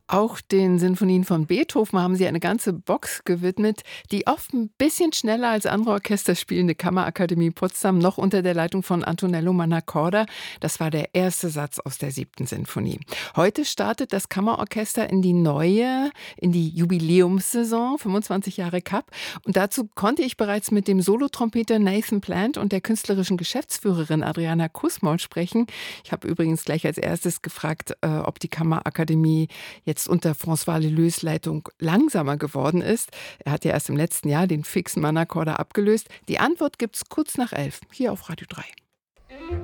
Auch den Sinfonien von Beethoven haben sie eine ganze Box gewidmet. Die oft ein bisschen schneller als andere Orchester spielende Kammerakademie Potsdam, noch unter der Leitung von Antonello Mannacorda. Das war der erste Satz aus der 7. Sinfonie. Heute startet das Kammerorchester in die Jubiläumssaison, 25 Jahre Cup. Und dazu konnte ich bereits mit dem Solotrompeter Nathan Plant und der künstlerischen Geschäftsführerin Adriana Kussmaul sprechen. Ich habe übrigens gleich als erstes gefragt, ob die Kammerakademie jetzt unter François Leleux Leitung langsamer geworden ist. Er hat ja erst im letzten Jahr den fixen Mannacorda abgelöst. Die Antwort gibt's kurz nach 11, hier auf Radio 3.